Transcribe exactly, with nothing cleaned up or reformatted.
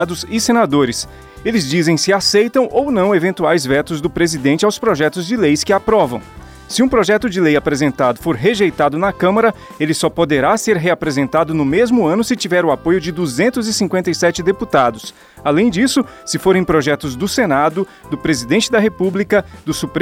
e senadores. Eles dizem se aceitam ou não eventuais vetos do presidente aos projetos de leis que aprovam. Se um projeto de lei apresentado for rejeitado na Câmara, ele só poderá ser reapresentado no mesmo ano se tiver o apoio de duzentos e cinquenta e sete deputados. Além disso, se forem projetos do Senado, do Presidente da República, do Supremo